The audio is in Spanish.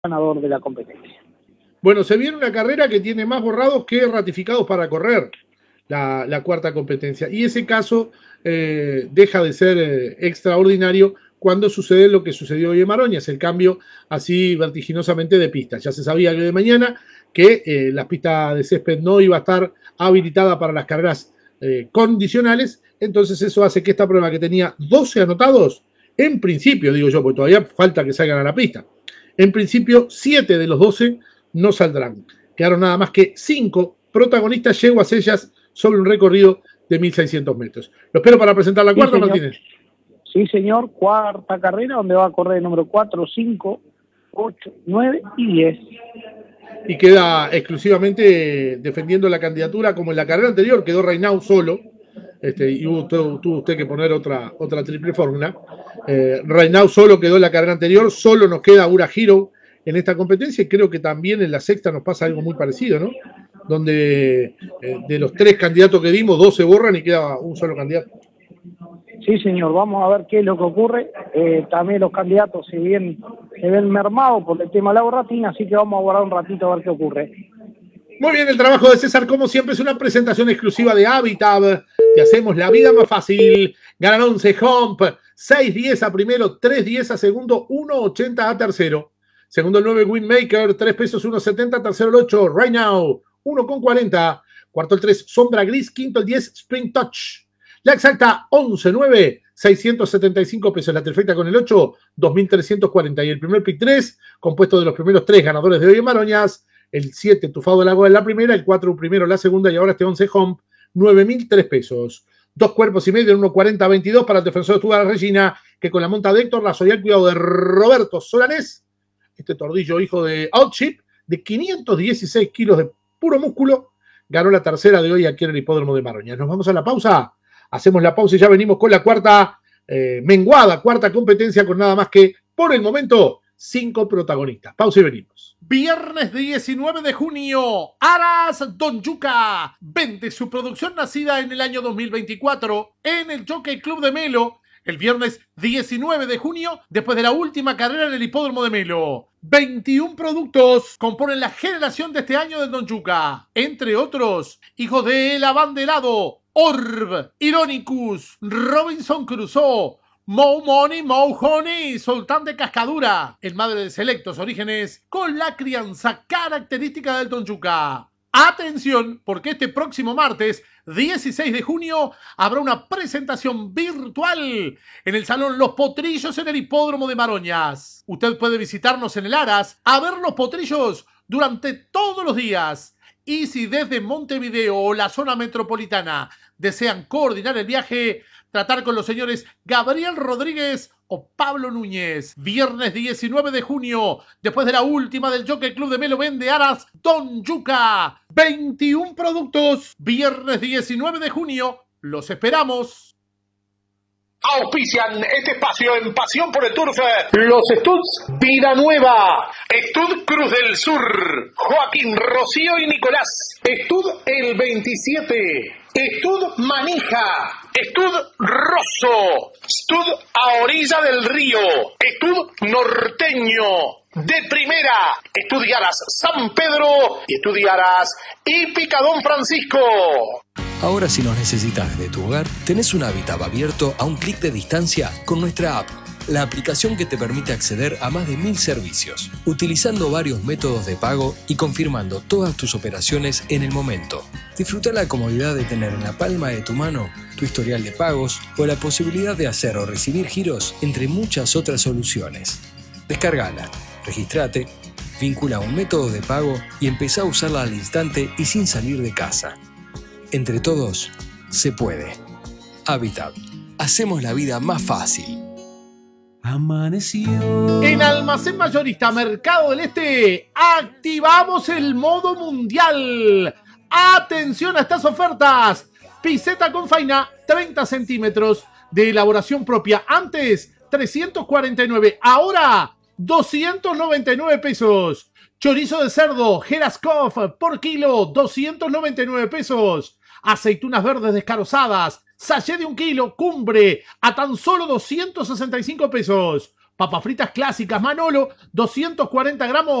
ganador de la competencia. Bueno, se viene una carrera que tiene más borrados que ratificados para correr la cuarta competencia. Y ese caso deja de ser extraordinario cuando sucede lo que sucedió hoy en Maroñas, el cambio así vertiginosamente de pistas. Ya se sabía que de mañana que la pista de césped no iba a estar habilitada para las carreras condicionales, entonces eso hace que esta prueba que tenía 12 anotados, en principio, digo yo, porque todavía falta que salgan a la pista, en principio 7 de los 12 no saldrán. Quedaron nada más que 5 protagonistas yeguas ellas sobre un recorrido de 1.600 metros. Lo espero para presentar la cuarta, Martínez. Sí, señor, cuarta carrera donde va a correr el número 4, 5, 8, 9 y 10. Y queda exclusivamente defendiendo la candidatura, como en la carrera anterior quedó Reynau solo, y tuvo usted que poner otra triple fórmula. Reynau solo quedó en la carrera anterior, solo nos queda Ura Hero en esta competencia, y creo que también en la sexta nos pasa algo muy parecido, ¿no? Donde de los 3 candidatos que dimos, 2 se borran y queda un solo candidato. Sí, señor, vamos a ver qué es lo que ocurre. También los candidatos se ven mermados por el tema laboratina, así que vamos a guardar un ratito a ver qué ocurre. Muy bien, el trabajo de César, como siempre, es una presentación exclusiva de Habitat. Te hacemos la vida más fácil. Ganan 11 Hump, 6.10 a primero, 3.10 a segundo, 1.80 a tercero. Segundo el 9 Winmaker, 3 pesos 1.70, tercero el 8 Right Now, 1.40. Cuarto el 3 Sombra Gris, quinto el 10 Spring Touch. La exacta 11.9, 675 pesos. La trifecta con el 8, 2.340. Y el primer pick 3, compuesto de los primeros 3 ganadores de hoy en Maroñas. El 7 Tufado del Agua en la primera, el 4 primero la segunda y ahora este 11 Home, 9.003 pesos. 2 cuerpos y medio en 1.40-22 para el defensor de Tuba Regina, que con la monta de Héctor Lazo y el cuidado de Roberto Solanés, este tordillo hijo de Outship, de 516 kilos de puro músculo, ganó la tercera de hoy aquí en el hipódromo de Maroñas. Nos vamos a la pausa, hacemos la pausa y ya venimos con la cuarta menguada, cuarta competencia con nada más que, por el momento, 5 protagonistas. Pausa y venimos. Viernes 19 de junio, Aras Don Yuca vende su producción nacida en el año 2024 en el Jockey Club de Melo. El viernes 19 de junio, después de la última carrera en el hipódromo de Melo. 21 productos componen la generación de este año del Don Yuca. Entre otros, hijos de El Abanderado, Orb, Ironicus, Robinson Crusoe, Mo Money, Mo Honey, Sultán de Cascadura, el madre de selectos orígenes, con la crianza característica del Don Yuca. Atención, porque este próximo martes, 16 de junio, habrá una presentación virtual en el Salón Los Potrillos en el Hipódromo de Maroñas. Usted puede visitarnos en el Aras a ver los potrillos durante todos los días. Y si desde Montevideo o la zona metropolitana desean coordinar el viaje, tratar con los señores Gabriel Rodríguez o Pablo Núñez. Viernes 19 de junio, después de la última del Jockey Club de Melo, vende Aras Don Yuca. 21 productos. Viernes 19 de junio, los esperamos. Auspician este espacio en Pasión por el Turf. Los Studs Vida Nueva, Stud Cruz del Sur, Joaquín, Rocío y Nicolás, Stud El 27, Stud Manija, Stud Rosso, Stud A Orilla del Río, Stud Norteño, de primera, Estudiarás San Pedro y Estudiarás Hípica Don Francisco. Ahora si nos necesitas de tu hogar, tenés un Habitat abierto a un clic de distancia con nuestra app, la aplicación que te permite acceder a más de 1.000 servicios, utilizando varios métodos de pago y confirmando todas tus operaciones en el momento. Disfruta la comodidad de tener en la palma de tu mano tu historial de pagos o la posibilidad de hacer o recibir giros, entre muchas otras soluciones. Descárgala, registrate, vincula un método de pago y empezá a usarla al instante y sin salir de casa. Entre todos, se puede. Habitat. Hacemos la vida más fácil. Amaneció. En Almacén Mayorista Mercado del Este, activamos el modo mundial. ¡Atención a estas ofertas! Piseta con faina, 30 centímetros de elaboración propia. Antes, 349. Ahora, 299 pesos. Chorizo de cerdo, Geraskov, por kilo, 299 pesos. Aceitunas verdes descarozadas, sachet de 1 kilo, Cumbre, a tan solo 265 pesos. Papas fritas clásicas Manolo, 240 gramos.